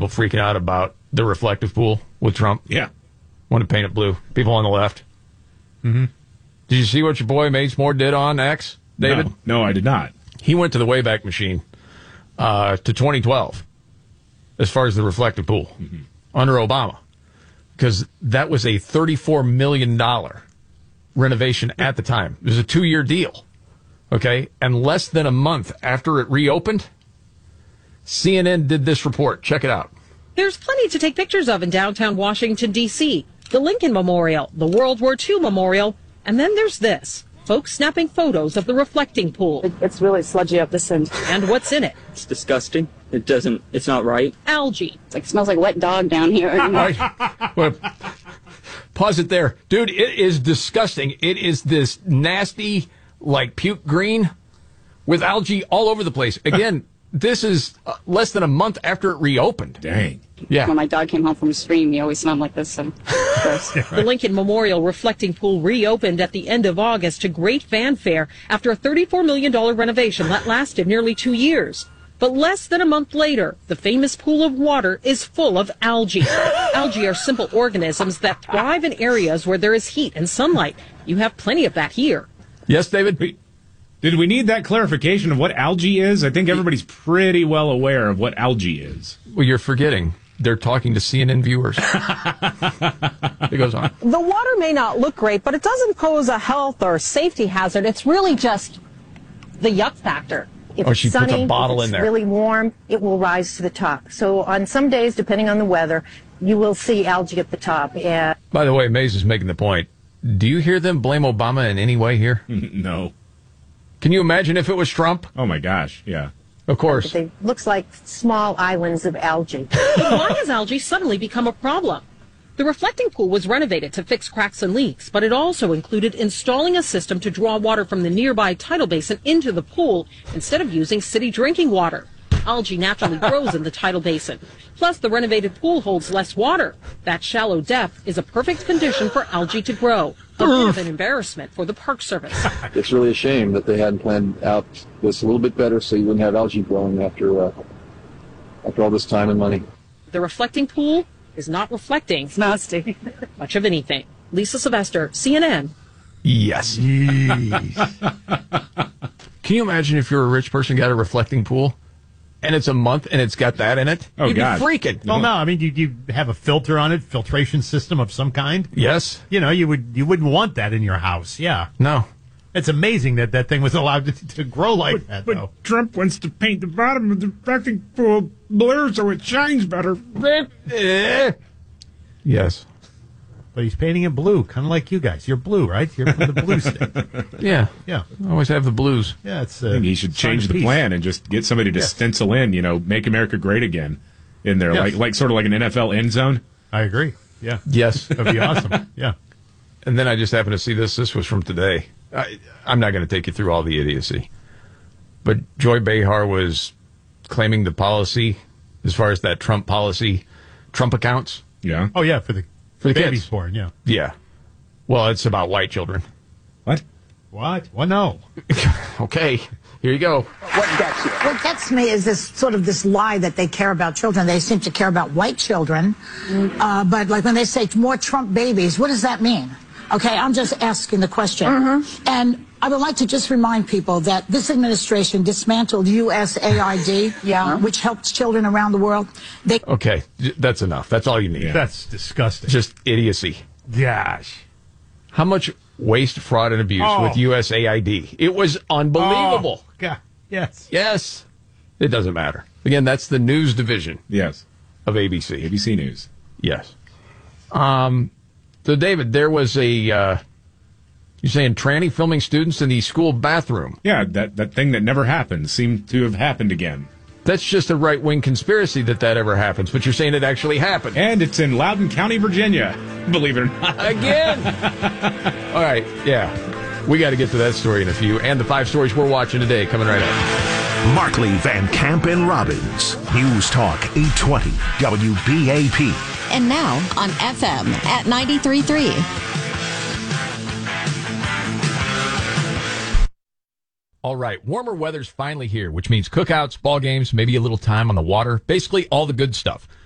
people freaking out about the reflective pool with Trump. Yeah. Want to paint it blue. People on the left. Mm-hmm. Did you see what your boy Mace Moore did on X, David? No, I did not. He went to the Wayback Machine to 2012 as far as the reflective pool under Obama, because that was a $34 million renovation at the time. It was a 2-year deal, okay? And less than a month after it reopened, CNN did this report. Check it out. There's plenty to take pictures of in downtown Washington, D.C. The Lincoln Memorial, the World War II Memorial, and then there's this. Folks snapping photos of the reflecting pool. It's really sludgy up this end. And what's in it? It's disgusting. It's not right. Algae. It's like, smells like wet dog down here. Right. Well, pause it there. Dude, it is disgusting. It is this nasty, like puke green with algae all over the place. Again, this is less than a month after it reopened. Dang. Yeah. When my dog came home from a stream, he always smelled like this. So, The Lincoln Memorial reflecting pool reopened at the end of August to great fanfare after a $34 million renovation that lasted nearly 2 years. But less than a month later, the famous pool of water is full of algae. Algae are simple organisms that thrive in areas where there is heat and sunlight. You have plenty of that here. Yes, David? Did we need that clarification of what algae is? I think everybody's pretty well aware of what algae is. Well, you're forgetting. They're talking to CNN viewers. It goes on. The water may not look great, but it doesn't pose a health or safety hazard. It's really just the yuck factor. If she it's puts sunny, a bottle if in it's there. really warm, it will rise to the top. So on some days, depending on the weather, you will see algae at the top. And By the way, Mays is making the point. Do you hear them blame Obama in any way here? No. Can you imagine if it was Trump? Oh, my gosh. Yeah. Of course. they looks like small islands of algae. But why has algae suddenly become a problem? The reflecting pool was renovated to fix cracks and leaks, but it also included installing a system to draw water from the nearby tidal basin into the pool instead of using city drinking water. Algae naturally grows in the tidal basin. Plus, the renovated pool holds less water. That shallow depth is a perfect condition for algae to grow. A bit of an embarrassment for the Park Service. It's really a shame that they hadn't planned out this a little bit better so you wouldn't have algae growing after all this time and money. The reflecting pool is not reflecting it's nasty. much of anything. Lisa Sylvester, CNN. Yes. Can you imagine if you're a rich person, got a reflecting pool, and it's a month and it's got that in it? Oh, You'd God. be freaking. Well, no, I mean, you have a filter on it, filtration system of some kind. Yes. You know, you wouldn't want that in your house. Yeah. No. It's amazing that that thing was allowed to grow like that, though. Trump wants to paint the bottom of the reflecting pool blue so it shines better. Yes. But he's painting it blue, kind of like you guys. You're blue, right? You're from the blue state. Yeah. Yeah. I always have the blues. Yeah, it's. I think he should change the plan and just get somebody to stencil in, "Make America Great Again" in there, Yes. like sort of like an NFL end zone. I agree. Yeah. Yes. That'd be awesome. Yeah. And then I just happened to see this. This was from today. I'm not going to take you through all the idiocy. But Joy Behar was claiming the policy, as far as that Trump policy, Trump accounts. Yeah. Oh, yeah, for the babies kids. born, yeah. Yeah. Well, it's about white children. What? What? Well, no. Okay. Here you go. What gets me is this lie that they care about children. They seem to care about white children. But like when they say more Trump babies, what does that mean? Okay, I'm just asking the question. And I would like to just remind people that this administration dismantled USAID, which helps children around the world. Okay, that's enough. That's all you need. Yeah. That's disgusting. Just idiocy. Gosh. How much waste, fraud, and abuse with USAID? It was unbelievable. Oh, God. Yes. Yes. It doesn't matter. Again, that's the news division. Yes. Of ABC. ABC News. Yes. So, David, there was you're saying tranny filming students in the school bathroom. Yeah, that thing that never happened seemed to have happened again. That's just a right-wing conspiracy that ever happens, but you're saying it actually happened. And it's in Loudoun County, Virginia, believe it or not. Again! All right, yeah. We got to get to that story in a few, and the 5 stories we're watching today coming right up. Markley, Van Camp, and Robbins. News Talk 820 WBAP. And now on FM at 93.3. All right, warmer weather's finally here, which means cookouts, ball games, maybe a little time on the water, basically all the good stuff.